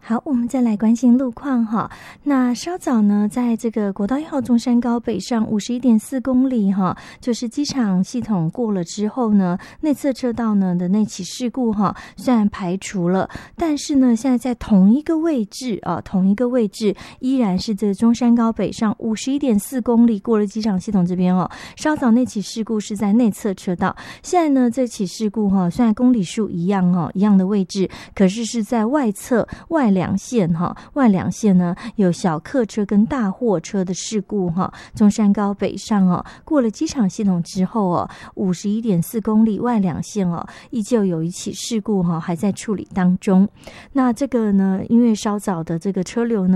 好，我们再来关心路况哈。那稍早呢，在这个国道1号中山高北上51.4公里哈，就是机场系统过了之后呢，内侧车道呢的那起事故哈，虽然排除了，但是呢，现在在同一个位置依然是这中山高北上51.4公里过了机场系统这边哦。稍早那起事故是在内侧车道，现在呢这起事故哈，虽然公里数一样的位置，可是是在外侧外两线呢有小客车跟大货车的事故哈。中山高北上过了机场系统之后51.4公里外两线依旧有一起事故还在处理当中。那这个呢，因为稍早的这个车流呢